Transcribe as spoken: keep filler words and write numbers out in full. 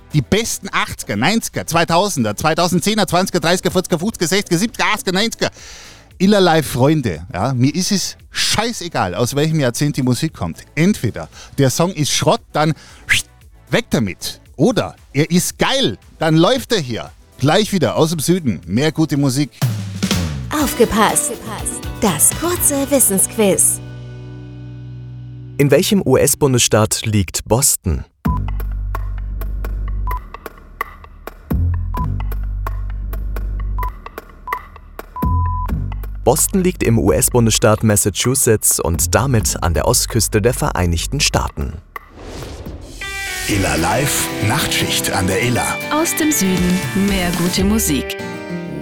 Die besten achtziger, neunziger, zweitausender, zweitausendzehner, zwanziger, dreißiger, vierziger, fünfziger, sechziger, siebziger, achtziger, neunziger. Illerlei Freunde, ja, mir ist es scheißegal, aus welchem Jahrzehnt die Musik kommt. Entweder der Song ist Schrott, dann weg damit. Oder er ist geil, dann läuft er hier. Gleich wieder aus dem Süden, mehr gute Musik. Aufgepasst! Das kurze Wissensquiz. In welchem U S-Bundesstaat liegt Boston? Boston liegt im U S-Bundesstaat Massachusetts und damit an der Ostküste der Vereinigten Staaten. Iller Live, Nachtschicht an der Iller. Aus dem Süden mehr gute Musik.